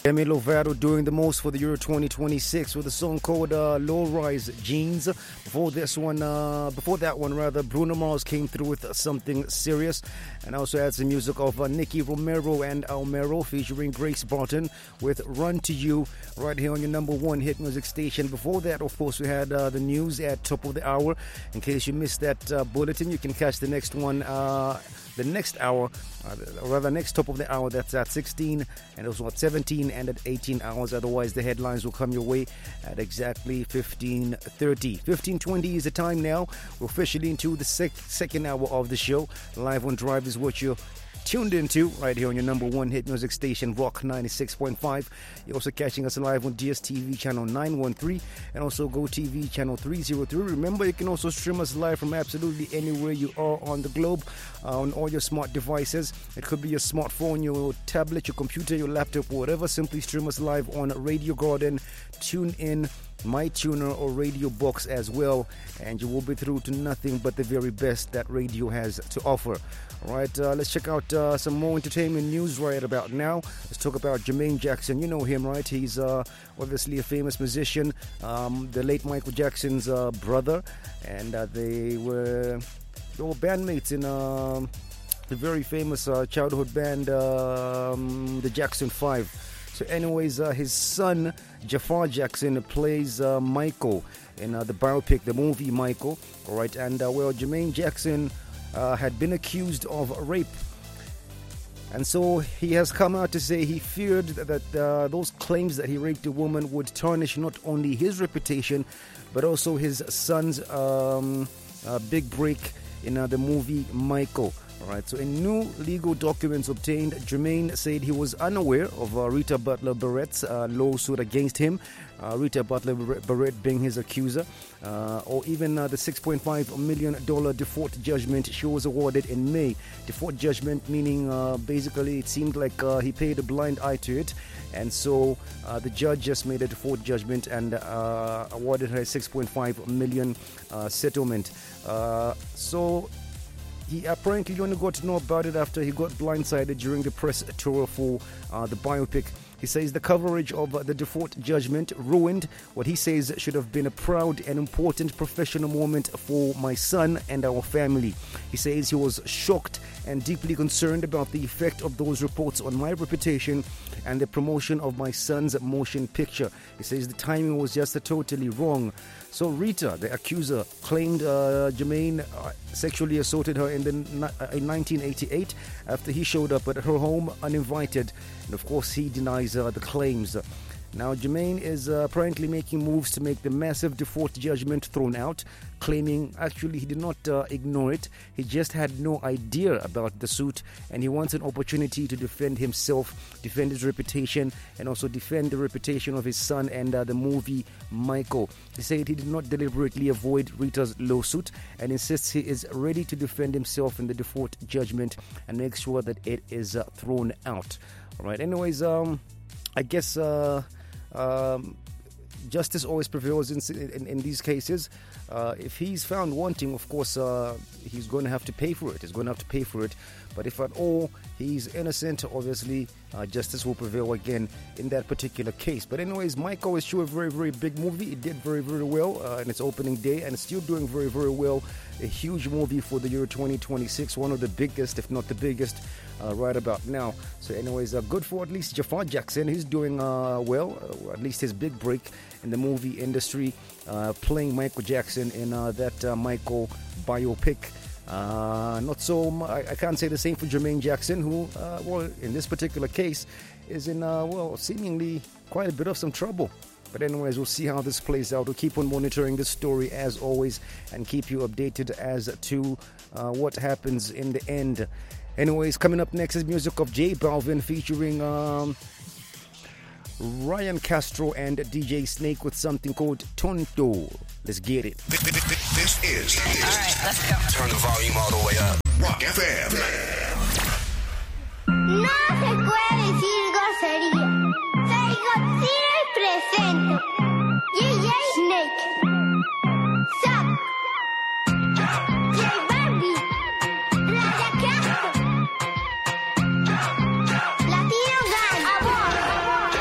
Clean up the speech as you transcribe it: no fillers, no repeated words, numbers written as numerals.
Demi Lovato doing the most for the Euro 2026 with a song called Low Rise Jeans. Before that one, Bruno Mars came through with something serious, and also had some music of Nicky Romero and Almero featuring Grace Barton with Run to You right here on your number one hit music station. Before that, of course, we had the news at top of the hour. In case you missed that bulletin, you can catch the next one. The next hour, next top of the hour, that's at 16 and also at 17 and at 18 hours. Otherwise, the headlines will come your way at exactly 15:30. 15:20 is the time now. We're officially into the second hour of the show. Live on Drive is what you're tuned into right here on your number one hit music station, Rock 96.5. You're also catching us live on DSTV channel 913 and also GoTV channel 303. Remember, you can also stream us live from absolutely anywhere you are on the globe, on all your smart devices. It could be your smartphone, your tablet, your computer, your laptop, whatever. Simply stream us live on Radio Garden, TuneIn, MyTuner, or Radio Box as well, and you will be through to nothing but the very best that radio has to offer. All right, let's check out some more entertainment news right about now. Let's talk about Jermaine Jackson. You know him, right? He's obviously a famous musician, the late Michael Jackson's brother, and they were bandmates in the very famous childhood band, the Jackson 5. So anyways, his son, Jafar Jackson, plays Michael in the biopic, the movie Michael. All right, and Jermaine Jackson had been accused of rape. And so he has come out to say he feared that those claims that he raped a woman would tarnish not only his reputation, but also his son's big break in the movie Michael. Alright, so in new legal documents obtained, Jermaine said he was unaware of Rita Butler Barrett's lawsuit against him, Rita Butler Barrett being his accuser, or even the $6.5 million default judgment she was awarded in May. Default judgment meaning basically it seemed like he paid a blind eye to it, and so the judge just made a default judgment and awarded her a $6.5 million settlement. So he apparently only got to know about it after he got blindsided during the press tour for the biopic. He says the coverage of the default judgment ruined what he says should have been a proud and important professional moment for my son and our family. He says he was shocked and deeply concerned about the effect of those reports on my reputation and the promotion of my son's motion picture. He says the timing was just totally wrong. So Rita, the accuser, claimed Jermaine sexually assaulted her in 1988 after he showed up at her home uninvited. And of course, he denies the claims. Now, Jermaine is apparently making moves to make the massive default judgment thrown out, claiming actually he did not ignore it. He just had no idea about the suit, and he wants an opportunity to defend himself, defend his reputation, and also defend the reputation of his son and the movie Michael. He said he did not deliberately avoid Rita's lawsuit and insists he is ready to defend himself in the default judgment and make sure that it is thrown out. All right, anyways, I guess justice always prevails in these cases. If he's found wanting, of course, he's going to have to pay for it. He's going to have to pay for it. But if at all he's innocent, obviously justice will prevail again in that particular case. But anyways, Michael is sure a very, very big movie. It did very, very well in its opening day, and it's still doing very, very well. A huge movie for the year 2026, one of the biggest, if not the biggest, right about now. So anyways, good for at least Jafar Jackson. He's doing well, at least his big break in the movie industry, playing Michael Jackson in that Michael biopic. Not so, I can't say the same for Jermaine Jackson, who, in this particular case, is in, seemingly quite a bit of some trouble. But anyways, we'll see how this plays out. We'll keep on monitoring this story as always and keep you updated as to what happens in the end. Anyways, coming up next is music of J Balvin featuring Ryan Castro and DJ Snake with something called Tonto. Let's get it. This is. All right, let's go. Turn the volume all the way up. Rock FM.